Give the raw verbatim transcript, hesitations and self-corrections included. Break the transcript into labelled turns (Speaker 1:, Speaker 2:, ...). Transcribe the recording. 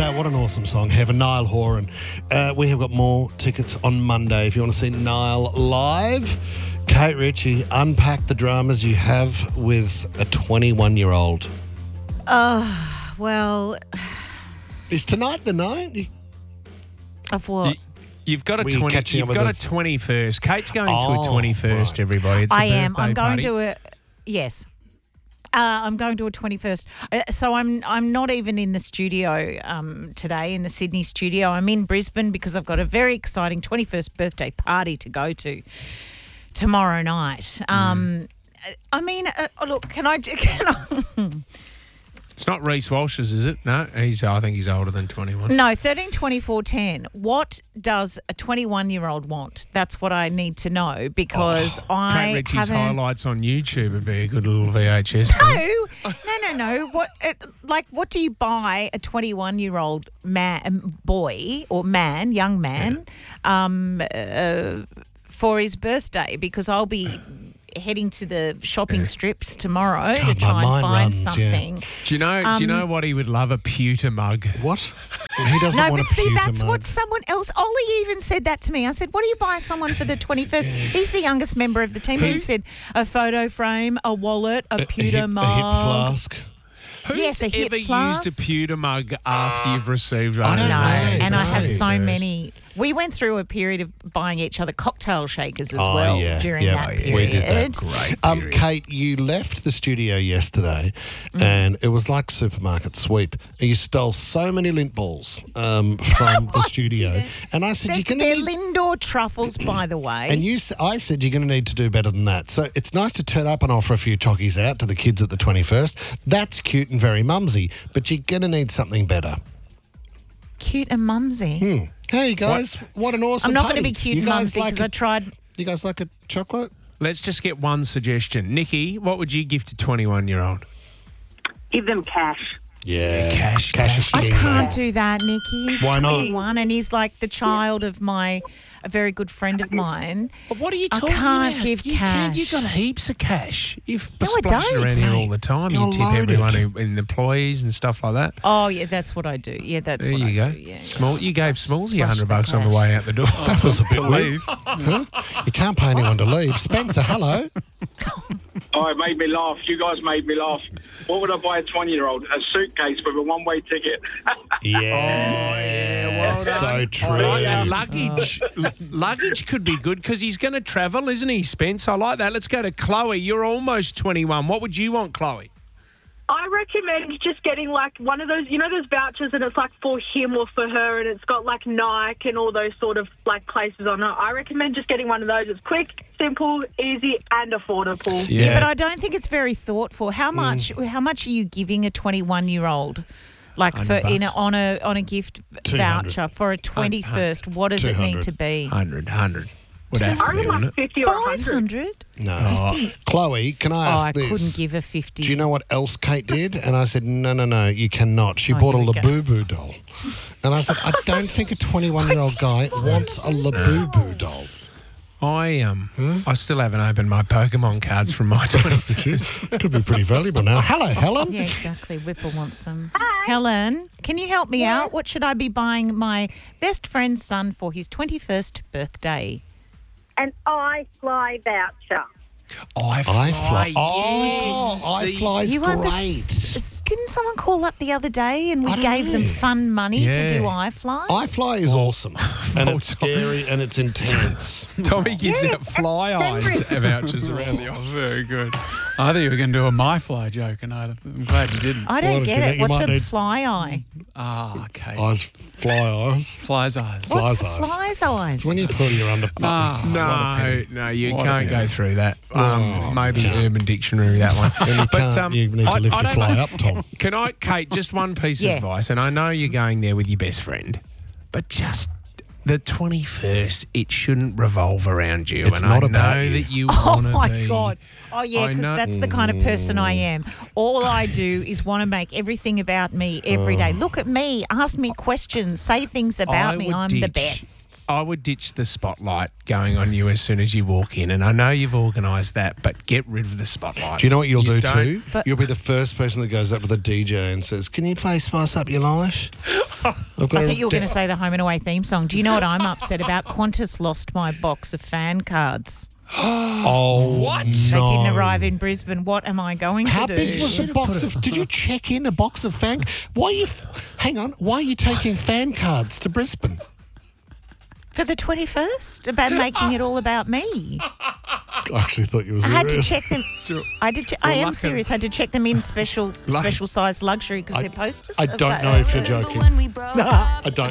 Speaker 1: that? What an awesome song. Heaven, Niall Horan. Uh, we have got more tickets on Monday if you want to see Niall live. Kate Ritchie, unpack the dramas you have with a twenty-one-year-old.
Speaker 2: Oh, well...
Speaker 1: Is tonight the night? You...
Speaker 2: Of what?
Speaker 3: You, you've got a
Speaker 1: Were you
Speaker 3: twenty.
Speaker 1: catching up
Speaker 3: You've
Speaker 1: with
Speaker 3: got
Speaker 1: the-
Speaker 3: a twenty-first. Kate's going
Speaker 1: Oh,
Speaker 3: to a twenty-first.
Speaker 1: right.
Speaker 3: Everybody, it's a
Speaker 2: I am.
Speaker 3: birthday
Speaker 2: I'm going
Speaker 3: party.
Speaker 2: to a... Yes. Uh, I'm going to a twenty-first. Uh, so I'm I'm not even in the studio um, today, in the Sydney studio. I'm in Brisbane because I've got a very exciting twenty-first birthday party to go to tomorrow night. Um,
Speaker 3: Mm.
Speaker 2: I mean, uh, look, can I... Can I
Speaker 3: It's not Reece Walsh's, is it? No, he's. I think he's older than twenty-one.
Speaker 2: No, thirteen twenty-four ten. What does a twenty-one-year-old want? That's what I need to know because
Speaker 3: Kate
Speaker 2: I
Speaker 3: Ritchie's
Speaker 2: haven't...
Speaker 3: highlights on YouTube would be a good little V H S.
Speaker 2: No, no, no, no. What, it, like, what do you buy a twenty-one-year-old man, boy or man, young man, um, uh, for his birthday? Because I'll be heading to the shopping strips tomorrow
Speaker 1: God,
Speaker 2: to try
Speaker 1: my
Speaker 2: and
Speaker 1: mind
Speaker 2: find
Speaker 1: runs, yeah.
Speaker 2: something.
Speaker 3: Do you know? do you know what he would love? A pewter mug.
Speaker 1: What? He doesn't
Speaker 2: No,
Speaker 1: want
Speaker 2: but
Speaker 1: a
Speaker 2: see,
Speaker 1: pewter
Speaker 2: that's
Speaker 1: mug.
Speaker 2: what someone else. Ollie even said that to me. I said, "What do you buy someone for the twenty-first?" He's the youngest member of the team. He said, "A photo frame, a wallet, a,
Speaker 1: A- a
Speaker 2: pewter
Speaker 1: hip-
Speaker 2: mug."
Speaker 1: A hip flask.
Speaker 3: Who's
Speaker 2: Yes, a hip
Speaker 3: ever
Speaker 2: flask.
Speaker 3: used a pewter mug after you've received one?
Speaker 1: I don't
Speaker 2: No,
Speaker 1: know.
Speaker 2: and I have
Speaker 1: no.
Speaker 2: so many. We went through a period of buying each other cocktail shakers as
Speaker 1: Oh,
Speaker 2: well
Speaker 1: yeah,
Speaker 2: during
Speaker 1: yeah,
Speaker 2: that
Speaker 1: we did
Speaker 2: period.
Speaker 1: that.
Speaker 3: Great.
Speaker 1: Um,
Speaker 3: period.
Speaker 1: Kate, you left the studio yesterday
Speaker 2: Mm.
Speaker 1: and it was like supermarket sweep. You stole so many lint balls um, from the studio.
Speaker 2: didn't.
Speaker 1: And I said,
Speaker 2: They're,
Speaker 1: you're going
Speaker 2: they're
Speaker 1: to need...
Speaker 2: Lindor truffles, by the way.
Speaker 1: And you, s- I said you're going to need to do better than that. So it's nice to turn up and offer a few chockies out to the kids at the twenty-first. That's cute and very mumsy, but you're going to need something better.
Speaker 2: Cute and mumsy.
Speaker 1: Hmm. Hey, guys, what, an awesome
Speaker 2: I'm not going
Speaker 1: party.
Speaker 2: to be cute
Speaker 1: You
Speaker 2: and
Speaker 1: guys
Speaker 2: mumsy
Speaker 1: like
Speaker 2: because I
Speaker 1: a-
Speaker 2: tried.
Speaker 1: You guys like a chocolate?
Speaker 3: Let's just get one suggestion. Nikki, what would you give to twenty-one-year-old?
Speaker 4: Give them cash.
Speaker 1: Yeah.
Speaker 3: Cash,
Speaker 1: Cash is
Speaker 3: cash.
Speaker 2: I
Speaker 1: king.
Speaker 2: can't do that, Nikki. He's
Speaker 1: Why not?
Speaker 2: twenty-one and he's like the child of my, a very good friend of mine.
Speaker 3: But what are you
Speaker 2: I
Speaker 3: talking
Speaker 2: can't
Speaker 3: about?
Speaker 2: give
Speaker 3: you Can, you
Speaker 2: cash.
Speaker 3: got heaps of cash. You've
Speaker 2: No, I
Speaker 3: splashed
Speaker 2: don't.
Speaker 3: around here all the time.
Speaker 1: You're
Speaker 3: You tip
Speaker 1: loaded.
Speaker 3: everyone in, in employees and stuff like that.
Speaker 2: Oh, yeah, that's what I do. Yeah, that's
Speaker 3: There
Speaker 2: what
Speaker 3: you
Speaker 2: I
Speaker 3: go.
Speaker 2: do. Yeah,
Speaker 3: Small. You gave Smallsy a
Speaker 2: Splash
Speaker 3: hundred
Speaker 2: the
Speaker 3: bucks on the
Speaker 2: cash.
Speaker 3: way out the door.
Speaker 1: That was a bit
Speaker 3: to
Speaker 1: weird.
Speaker 3: leave.
Speaker 1: Huh? You can't pay anyone to leave. Spencer, hello.
Speaker 5: Oh, it made me laugh. You guys made me laugh. What would I buy a twenty-year-old? A suitcase with a one-way ticket.
Speaker 1: Yeah.
Speaker 3: well
Speaker 1: so
Speaker 3: done.
Speaker 1: true.
Speaker 3: I like that. Luggage, L- luggage could be good because he's going to travel, isn't he, Spence? I like that. Let's go to Chloe. You're almost twenty-one. What would you want, Chloe?
Speaker 6: I recommend just getting like one of those, you know, those vouchers and it's like for him or for her and it's got like Nike and all those sort of like places on it. I recommend just getting one of those. It's quick, simple, easy and affordable.
Speaker 2: Yeah, but I don't think it's very thoughtful. How much?
Speaker 1: Mm.
Speaker 2: How much are you giving a twenty-one-year-old, like for
Speaker 3: Hundred
Speaker 2: in a,
Speaker 3: bucks.
Speaker 2: on a on a gift
Speaker 1: Two hundred.
Speaker 2: voucher for a twenty-first? What does it need to be?
Speaker 3: Hundred, hundred. Would have
Speaker 6: I
Speaker 3: to be,
Speaker 6: reckon
Speaker 3: wouldn't
Speaker 6: like
Speaker 3: it?
Speaker 6: fifty or
Speaker 2: Five
Speaker 6: hundred.
Speaker 2: hundred.
Speaker 1: No.
Speaker 2: Fifty.
Speaker 1: Chloe, can I
Speaker 2: Oh,
Speaker 1: ask
Speaker 2: I
Speaker 1: this?
Speaker 2: couldn't give a fifty.
Speaker 1: Do you know what else Kate did? And I said, no, no, no, you cannot. She
Speaker 2: Oh,
Speaker 1: bought a
Speaker 2: here we go.
Speaker 1: Labubu doll. And I said, I don't think a twenty-one-year-old guy wants a Labubu doll.
Speaker 3: I um, I still haven't opened my Pokemon cards from my twenty-first.
Speaker 1: Could be pretty valuable now. Hello, Helen.
Speaker 2: Yeah, exactly. Whipple wants them. Helen, can you help me out? What should I be buying my best friend's son for his twenty-first birthday?
Speaker 4: An iFly voucher.
Speaker 3: I
Speaker 1: iFly.
Speaker 3: Yes,
Speaker 1: Oh,
Speaker 3: the-
Speaker 1: iFly's
Speaker 2: You were the
Speaker 1: great.
Speaker 2: s- didn't someone call up the other day and we
Speaker 1: I don't
Speaker 2: gave them
Speaker 1: know.
Speaker 2: fun money
Speaker 3: Yeah.
Speaker 2: to do iFly?
Speaker 1: iFly is awesome. And it's scary and it's intense.
Speaker 3: Tommy gives out fly eyes vouchers around the office. Very good.
Speaker 7: I thought you were going to do a my fly joke, and I, I'm glad you didn't.
Speaker 2: I don't
Speaker 1: What,
Speaker 2: get
Speaker 1: do you
Speaker 2: it.
Speaker 1: think you
Speaker 2: What's
Speaker 1: might
Speaker 2: a
Speaker 1: need-
Speaker 2: fly eye?
Speaker 7: Ah, okay.
Speaker 1: Eyes, fly eyes.
Speaker 7: Fly's eyes.
Speaker 1: Fly's
Speaker 2: What's a
Speaker 1: eyes.
Speaker 2: fly's eyes?
Speaker 1: When you pull your under...
Speaker 7: Ah,
Speaker 3: No, no, you
Speaker 7: What a
Speaker 3: can't go
Speaker 7: pity.
Speaker 3: through that. Um,
Speaker 1: Oh,
Speaker 3: maybe
Speaker 1: can't.
Speaker 3: Urban Dictionary, that one.
Speaker 1: Then you can't, you need to
Speaker 3: I-
Speaker 1: lift
Speaker 3: I
Speaker 1: the
Speaker 3: don't
Speaker 1: fly
Speaker 3: know.
Speaker 1: up, Tom.
Speaker 3: Can I, Kate, just one piece
Speaker 2: Yeah.
Speaker 3: of advice, and I know you're going there with your best friend, but just the twenty-first, it shouldn't revolve around you.
Speaker 1: It's
Speaker 3: and
Speaker 1: not
Speaker 3: I
Speaker 1: about
Speaker 3: know
Speaker 1: you.
Speaker 3: that you
Speaker 2: Oh
Speaker 3: want to
Speaker 2: my
Speaker 3: be.
Speaker 2: God. Oh, yeah,
Speaker 3: I
Speaker 2: because
Speaker 3: know-
Speaker 2: that's the kind of person I am. All I do is want to make everything about me every day. Look at me, ask me questions, say things about
Speaker 3: I
Speaker 2: me.
Speaker 3: would
Speaker 2: I'm the
Speaker 3: ditch-
Speaker 2: best.
Speaker 3: I would ditch the spotlight going on you as soon as you walk in, and I know you've organised that, but get rid of the spotlight.
Speaker 1: Do you know what you'll do
Speaker 3: don't-
Speaker 1: too?
Speaker 2: But-
Speaker 1: You'll be the first person that goes up to the D J and says, can you play Spice Up Your Life? I've got
Speaker 2: I
Speaker 1: a
Speaker 2: thought you were
Speaker 1: de-
Speaker 2: going to say the home and away theme song. Do you know what I'm upset about? Qantas lost my box of fan cards.
Speaker 1: Oh,
Speaker 3: What?
Speaker 1: No.
Speaker 2: They didn't arrive in Brisbane. What am I going
Speaker 1: How
Speaker 2: to do?
Speaker 1: big was the box of? Did you check in a box of fan? Why are you? Hang on. Why are you taking fan cards to Brisbane?
Speaker 2: For the twenty-first? About making it all about me.
Speaker 1: I actually thought you was.
Speaker 2: I had to
Speaker 1: serious.
Speaker 2: check them. I did. Che- I am
Speaker 3: lucky-
Speaker 2: serious. I had to check them in special
Speaker 3: Lucky-
Speaker 2: special size luxury because they're posters.
Speaker 1: I
Speaker 2: of
Speaker 1: don't
Speaker 2: that-
Speaker 1: know if you're joking.
Speaker 8: When we broke up.
Speaker 1: I don't